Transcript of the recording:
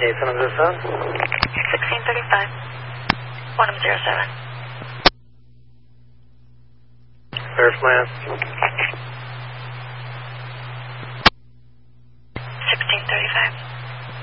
Son of the Sun? 1635. 1007. Clear for land.